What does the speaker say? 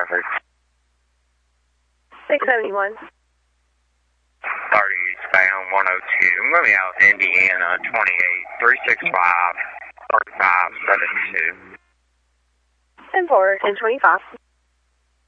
traffic. 671. 30 eastbound 102. Moving out of Indiana 28 365 3572. 10-4, 1025.